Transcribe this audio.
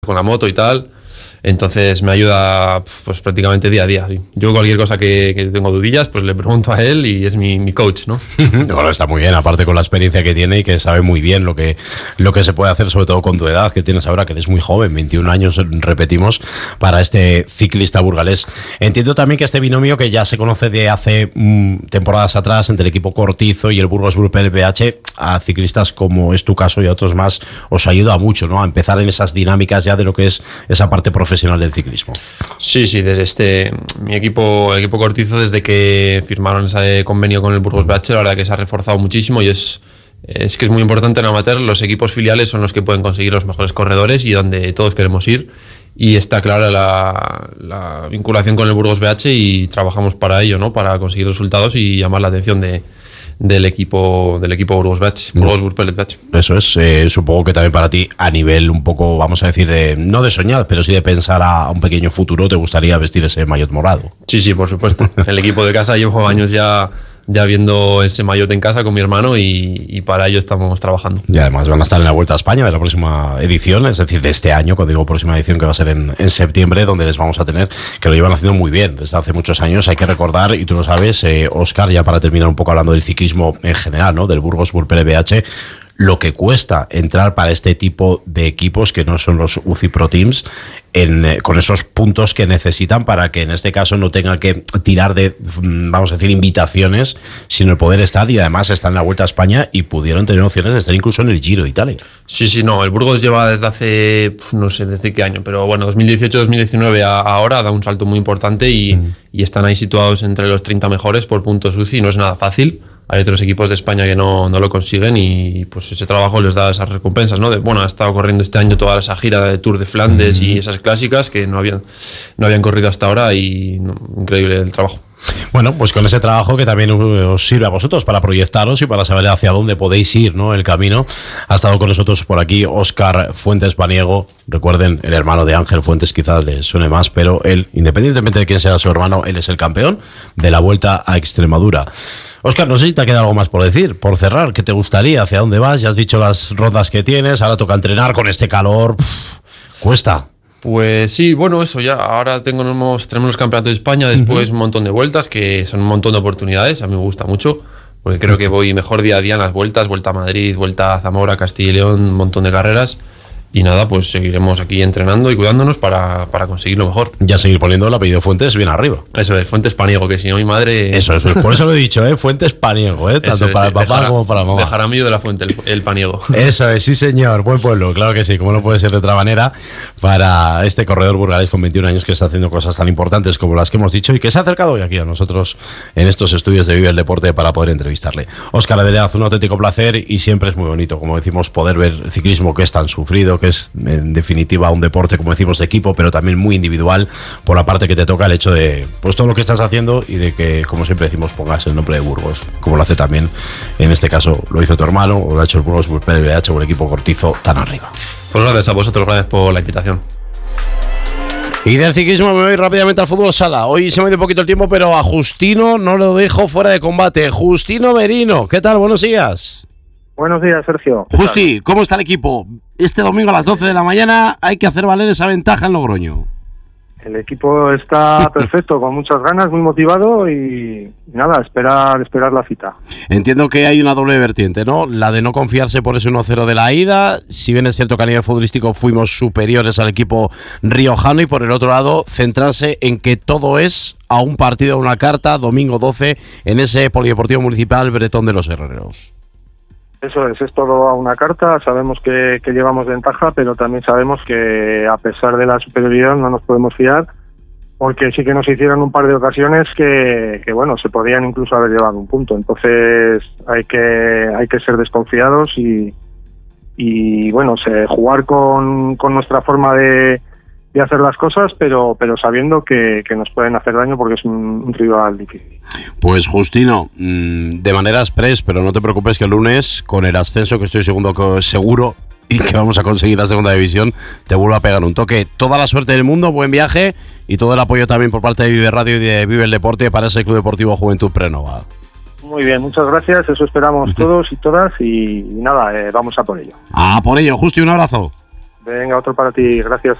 con la moto y tal. Entonces me ayuda pues prácticamente día a día. ¿Sí? Yo cualquier cosa que tengo dudillas, pues le pregunto a él y es mi coach, ¿no? Bueno, está muy bien, aparte con la experiencia que tiene y que sabe muy bien lo que se puede hacer, sobre todo con tu edad que tienes ahora, que eres muy joven, 21 años, repetimos, para este ciclista burgalés. Entiendo también que este binomio que ya se conoce de hace temporadas atrás entre el equipo Cortizo y el Burgos Group LBH, a ciclistas como es tu caso y a otros más, os ayuda mucho, ¿no? A empezar en esas dinámicas ya de lo que es esa parte profesional del ciclismo. Sí, desde el equipo Cortizo, desde que firmaron ese convenio con el Burgos BH, la verdad que se ha reforzado muchísimo y es que es muy importante en amateur. Los equipos filiales son los que pueden conseguir los mejores corredores y donde todos queremos ir, y está clara la vinculación con el Burgos BH y trabajamos para ello, ¿no? Para conseguir resultados y llamar la atención del equipo Burgos BH, Burgos Group LBH. Eso es, supongo que también para ti, a nivel un poco, vamos a decir, no de soñar, pero sí de pensar a un pequeño futuro, te gustaría vestir ese maillot morado. Sí, por supuesto. El equipo de casa, llevo años ya viendo ese maillot en casa con mi hermano y para ello estamos trabajando. Y además van a estar en la Vuelta a España de la próxima edición, es decir, de este año, cuando digo próxima edición, que va a ser en septiembre, donde les vamos a tener, que lo llevan haciendo muy bien desde hace muchos años. Hay que recordar, y tú lo sabes, Óscar, ya para terminar un poco hablando del ciclismo en general, ¿no? Del Burgos Group LBH, lo que cuesta entrar para este tipo de equipos que no son los UCI Pro Teams, con esos puntos que necesitan para que en este caso no tengan que tirar de, vamos a decir, invitaciones, sino el poder estar, y además están en la Vuelta a España y pudieron tener opciones de estar incluso en el Giro de Italia. Sí, no, el Burgos lleva desde hace, no sé desde qué año, pero bueno, 2018-2019 ahora da un salto muy importante y están ahí situados entre los 30 mejores por puntos UCI, no es nada fácil. Hay otros equipos de España que no lo consiguen y pues ese trabajo les da esas recompensas, ¿no? Ha estado corriendo este año toda esa gira de Tour de Flandes y esas clásicas que no habían corrido hasta ahora y increíble el trabajo. Bueno, pues con ese trabajo que también os sirve a vosotros para proyectaros y para saber hacia dónde podéis ir, ¿no? El camino. Ha estado con nosotros por aquí Óscar Fuentes Paniego. Recuerden, el hermano de Ángel Fuentes, quizás les suene más, pero él, independientemente de quién sea su hermano, él es el campeón de la Vuelta a Extremadura. Óscar, no sé si te queda algo más por decir, por cerrar. ¿Qué te gustaría? ¿Hacia dónde vas? Ya has dicho las rondas que tienes, ahora toca entrenar con este calor. Cuesta. Pues sí, bueno, eso ya. Ahora tenemos los campeonatos de España, después un montón de vueltas, que son un montón de oportunidades. A mí me gusta mucho, porque creo que voy mejor día a día en las vueltas. Vuelta a Madrid, Vuelta a Zamora, Castilla y León, un montón de carreras. Y nada, pues seguiremos aquí entrenando y cuidándonos para conseguir lo mejor. Ya seguir poniendo el apellido Fuentes bien arriba. Eso es, Fuentes Paniego, que si no mi madre... Eso es, por eso lo he dicho, Fuentes Paniego, tanto para el papá como para la mamá. De Jaramillo de la Fuente, el Paniego. Eso es, sí señor, buen pueblo, claro que sí, como no puede ser de otra manera, para este corredor burgalés con 21 años que está haciendo cosas tan importantes como las que hemos dicho y que se ha acercado hoy aquí a nosotros en estos estudios de Vive el Deporte para poder entrevistarle. Óscar, de verdad, un auténtico placer y siempre es muy bonito, como decimos, poder ver el ciclismo que es tan sufrido, que es en definitiva un deporte, como decimos, de equipo, pero también muy individual, por la parte que te toca el hecho de pues todo lo que estás haciendo y de que, como siempre decimos, pongas el nombre de Burgos, como lo hace también, en este caso, lo hizo tu hermano, o lo ha hecho el Burgos PLBH o el equipo Cortizo tan arriba. Pues gracias a vosotros, gracias por la invitación. Y del ciclismo me voy rápidamente al fútbol sala. Hoy se me dio un poquito el tiempo, pero a Justino no lo dejo fuera de combate. Justino Merino, ¿qué tal? Buenos días. Buenos días, Sergio. Justi, ¿cómo está el equipo? Este domingo a las 12 de la mañana hay que hacer valer esa ventaja en Logroño. El equipo está perfecto, con muchas ganas, muy motivado y nada, esperar la cita. Entiendo que hay una doble vertiente, ¿no? La de no confiarse por ese 1-0 de la ida, si bien es cierto que a nivel futbolístico fuimos superiores al equipo riojano, y por el otro lado, centrarse en que todo es a un partido, a una carta, domingo 12, en ese Polideportivo Municipal Bretón de los Herreros. Eso es todo a una carta. Sabemos que llevamos ventaja, pero también sabemos que a pesar de la superioridad no nos podemos fiar, porque sí que nos hicieron un par de ocasiones que bueno, se podían incluso haber llevado un punto. Entonces hay que ser desconfiados y bueno, jugar con nuestra forma de hacer las cosas, pero sabiendo que nos pueden hacer daño porque es un rival difícil. Pues Justino, de manera express, pero no te preocupes que el lunes, con el ascenso que estoy seguro y que vamos a conseguir la segunda división, te vuelvo a pegar un toque. Toda la suerte del mundo, buen viaje y todo el apoyo también por parte de Vive Radio y de Vive el Deporte para ese Club Deportivo Juventud Prenova. Muy bien, muchas gracias, eso esperamos todos y todas y nada, vamos a por ello. Por ello, Justi, un abrazo. Venga, otro para ti, gracias.